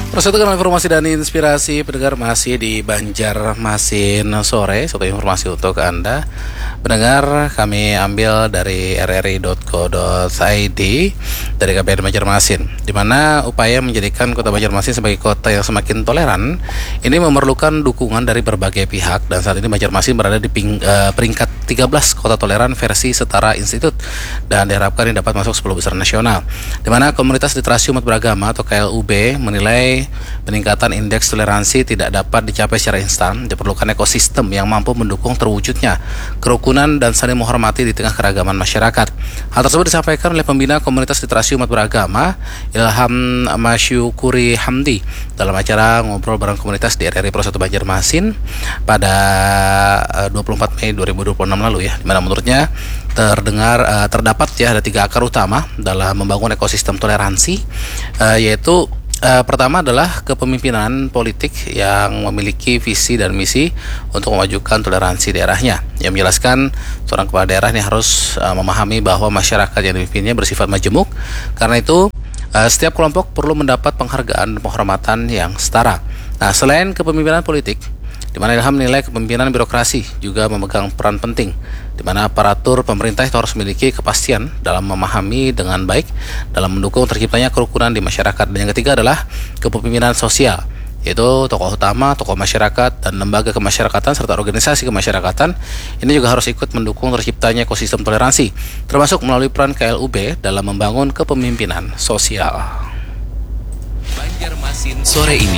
Persatukan informasi dan inspirasi pendengar masih di Banjarmasin sore. Satu informasi untuk Anda pendengar kami ambil dari rri.co.id dari KPN Banjarmasin, di mana upaya menjadikan kota Banjarmasin sebagai kota yang semakin toleran ini memerlukan dukungan dari berbagai pihak, dan saat ini Banjarmasin berada di peringkat 13 kota toleran versi Setara Institut, dan diharapkan ini dapat masuk 10 besar nasional, di mana komunitas literasi umat beragama atau KLUB menilai peningkatan indeks toleransi tidak dapat dicapai secara instan. Diperlukan ekosistem yang mampu mendukung terwujudnya kerukunan dan saling menghormati di tengah keragaman masyarakat. Hal tersebut disampaikan oleh pembina komunitas literasi umat beragama Ilham Masyukuri Hamdi dalam acara ngobrol bareng komunitas di RRI Pro 1 Banjarmasin pada 24 Mei 2026 lalu ya, dimana menurutnya terdapat ya ada 3 akar utama dalam membangun ekosistem toleransi, yaitu pertama adalah kepemimpinan politik yang memiliki visi dan misi untuk memajukan toleransi daerahnya. Yang menjelaskan seorang kepala daerah ini harus memahami bahwa masyarakat yang dipimpinnya bersifat majemuk. Karena itu setiap kelompok perlu mendapat penghargaan dan penghormatan yang setara. Nah, selain kepemimpinan politik, di mana Ilham menilai kepemimpinan birokrasi juga memegang peran penting, di mana aparatur pemerintah itu harus memiliki kepastian dalam memahami dengan baik dalam mendukung terciptanya kerukunan di masyarakat. Dan yang ketiga adalah kepemimpinan sosial, yaitu tokoh utama, tokoh masyarakat, dan lembaga kemasyarakatan serta organisasi kemasyarakatan ini juga harus ikut mendukung terciptanya ekosistem toleransi, termasuk melalui peran KLUB dalam membangun kepemimpinan sosial. Banjarmasin sore ini.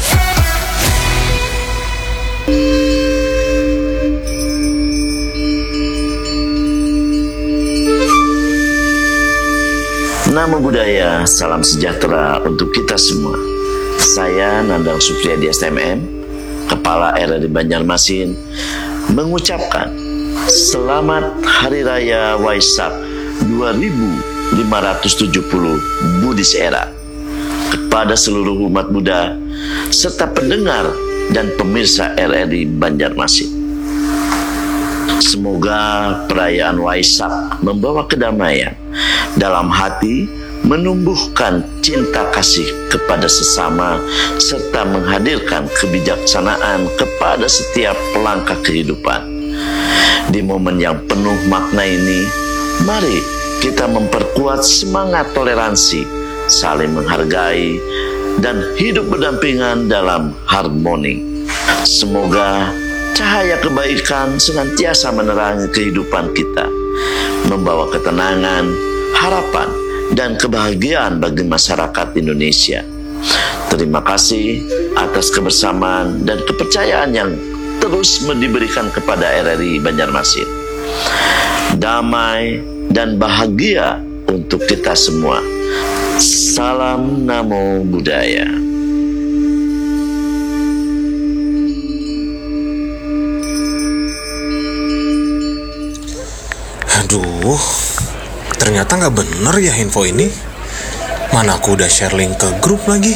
Namo Buddhaya, salam sejahtera untuk kita semua. Saya Nandang Supriyadi STMM, Kepala RRI Banjarmasin, mengucapkan Selamat Hari Raya Waisak 2570 Buddhis Era kepada seluruh umat Buddha serta pendengar dan pemirsa RRI Banjarmasin. Semoga perayaan Waisak membawa kedamaian dalam hati, menumbuhkan cinta kasih kepada sesama, serta menghadirkan kebijaksanaan kepada setiap langkah kehidupan. Di momen yang penuh makna ini, mari kita memperkuat semangat toleransi, saling menghargai, dan hidup berdampingan dalam harmoni. Semoga cahaya kebaikan senantiasa menerangi kehidupan kita, membawa ketenangan, harapan, dan kebahagiaan bagi masyarakat Indonesia. Terima kasih atas kebersamaan dan kepercayaan yang terus diberikan kepada RRI Banjarmasin. Damai dan bahagia untuk kita semua. Salam Namo Buddhaya. Aduh, ternyata nggak bener ya info ini. Mana aku udah share link ke grup lagi.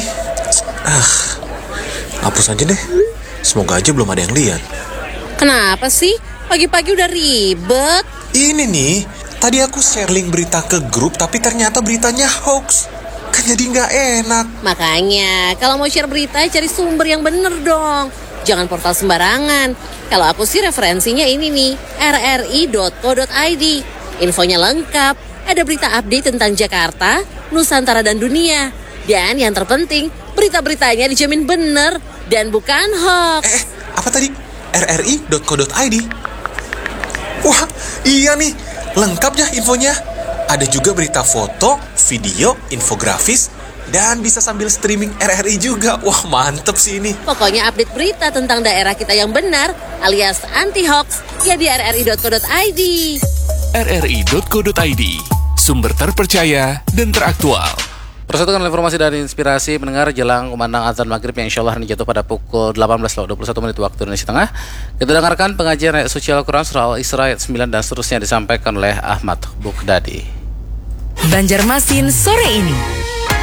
Hapus aja deh. Semoga aja belum ada yang lihat. Kenapa sih? Pagi-pagi udah ribet. Ini nih, tadi aku share link berita ke grup, tapi ternyata beritanya hoax. Kan jadi nggak enak. Makanya, kalau mau share berita, cari sumber yang bener dong. Jangan portal sembarangan. Kalau aku sih referensinya ini nih, rri.co.id. Infonya lengkap, ada berita update tentang Jakarta, Nusantara, dan dunia. Dan yang terpenting, berita-beritanya dijamin bener dan bukan hoax. Apa tadi? rri.co.id? Wah, iya nih, lengkap ya infonya. Ada juga berita foto, video, infografis, dan bisa sambil streaming RRI juga. Wah, mantep sih ini. Pokoknya update berita tentang daerah kita yang benar alias anti-hoax ya di rri.co.id. rri.co.id, sumber terpercaya dan teraktual. Persatukan informasi dan inspirasi pendengar jelang kumandang azan maghrib yang insya Allah ini jatuh pada pukul 18.21 waktu Indonesia Tengah. Kita dengarkan pengajian ayat suci Al-Quran surah Al-Isra ayat 9 dan seterusnya disampaikan oleh Ahmad Bukdadi. Banjarmasin sore ini.